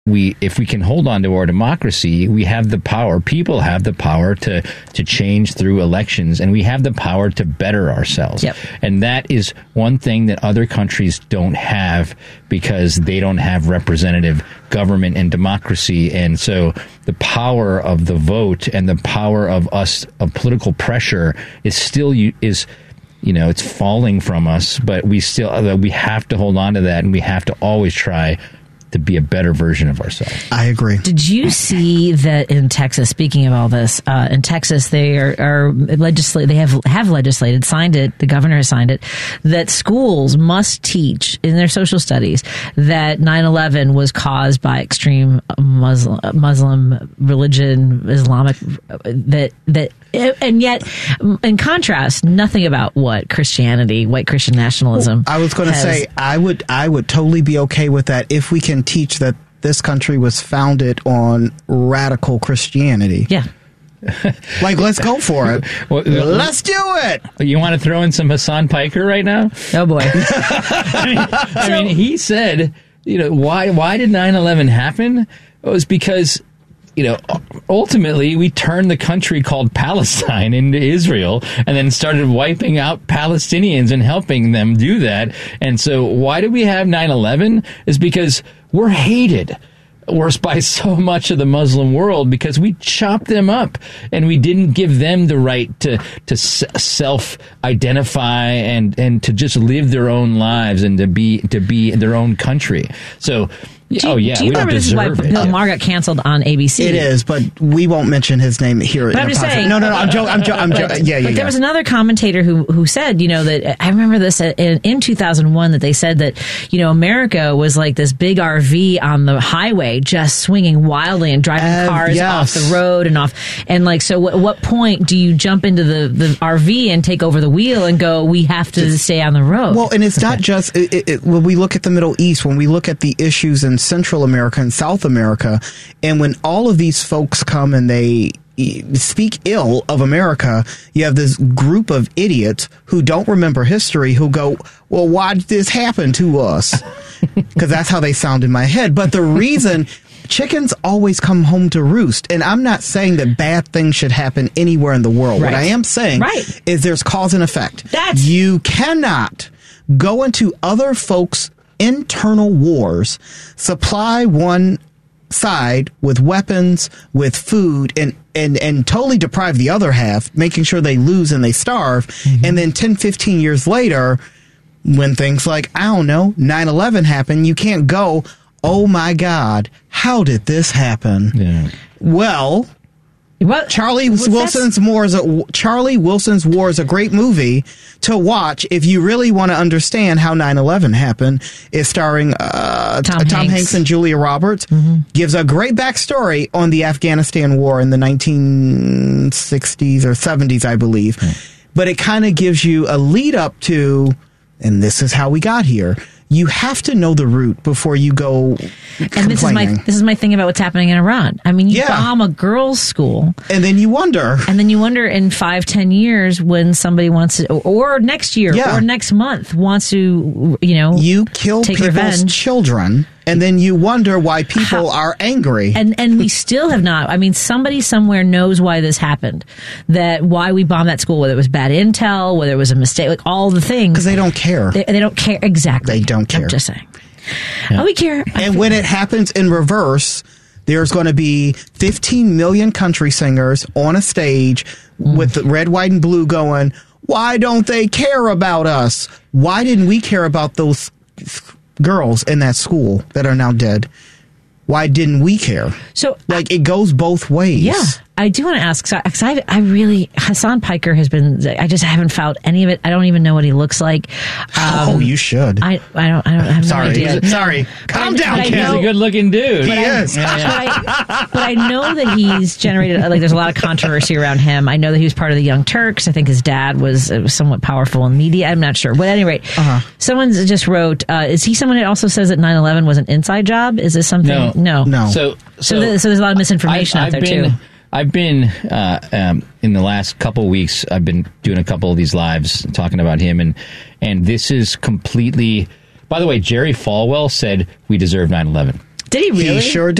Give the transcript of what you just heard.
if we can hold on to our democracy, we have the power. People have the power to change through elections, and we have the power to better ourselves. Yep. And that is one thing that other countries don't have because they don't have representative government and democracy. And so the power of the vote and the power of political pressure is still it's falling from us, but we have to hold on to that, and we have to always try to be a better version of ourselves. I agree. Did you see that in Texas, speaking of all this, in Texas, they have legislated, signed it, the governor has signed it, that schools must teach in their social studies that 9/11 was caused by extreme Muslim religion, Islamic, and yet, in contrast, nothing about what Christianity, white Christian nationalism. I was going to say, I would totally be okay with that if we can teach that this country was founded on radical Christianity. Yeah. Like, let's go for it. Let's do it. You want to throw in some Hassan Piker right now? Oh, boy. I mean, he said, why did 9/11 happen? It was because ultimately we turned the country called Palestine into Israel and then started wiping out Palestinians and helping them do that. And so why do we have 9/11? Is because we're hated worse by so much of the Muslim world because we chopped them up and we didn't give them the right to self-identify and to just live their own lives and to be their own country. So do you remember this is why Bill Maher got canceled on ABC? It is, but we won't mention his name here. But I'm just saying. No, I'm joking. Yeah. There was another commentator who said, that I remember this in 2001 that they said that, America was like this big RV on the highway just swinging wildly and driving cars off the road and off. And so at what point do you jump into the RV and take over the wheel and go, we have to stay on the road? Well, and it's not just, when we look at the Middle East, when we look at the issues in Central America and South America, and when all of these folks come and they speak ill of America, you have this group of idiots who don't remember history who go, well, why did this happen to us? Because that's how they sound in my head. But the reason chickens always come home to roost, and I'm not saying that bad things should happen anywhere in the world. Right. What I am saying is there's cause and effect. You cannot go into other folks' internal wars, supply one side with weapons, with food, and totally deprive the other half, making sure they lose and they starve. Mm-hmm. And then 10, 15 years later, when things like, 9/11 happen, you can't go, oh my God, how did this happen? Yeah. Well, Charlie Wilson's War is a great movie to watch if you really want to understand how 9/11 happened. It's starring Tom Hanks and Julia Roberts. Mm-hmm. Gives a great backstory on the Afghanistan War in the 1960s or 70s, I believe. Mm. But it kind of gives you a lead up to, and this is how we got here. You have to know the root before you go complaining. And this is my thing about what's happening in Iran. I mean, you bomb a girls' school. And then you wonder. in 5-10 years when somebody wants to, or next year, or next month wants to, you kill take people's revenge. Children. And then you wonder why people are angry. And we still have not. I mean, somebody somewhere knows why this happened. Why we bombed that school, whether it was bad intel, whether it was a mistake, like all the things. Because they don't care. They don't care. Exactly. They don't care. I'm just saying. Yeah. We care. And when it happens in reverse, there's going to be 15 million country singers on a stage with the red, white, and blue going, why don't they care about us? Why didn't we care about those girls in that school that are now dead? Why didn't we care? So, it goes both ways. Yeah. I do want to ask, because I really, Hassan Piker has been, I just haven't found any of it. I don't even know what he looks like. You should. I have no idea. Sorry. Calm down, Ken. He's a good looking dude. He is. But I know that he's generated, there's a lot of controversy around him. I know that he was part of the Young Turks. I think his dad was somewhat powerful in media. I'm not sure. But at any rate, someone just wrote, is he someone that also says that 9/11 was an inside job? Is this something? No. So there's a lot of misinformation out there, too. I've been, in the last couple of weeks, I've been doing a couple of these lives talking about him, and this is completely, by the way, Jerry Falwell said we deserve 9/11. Did he really? He sure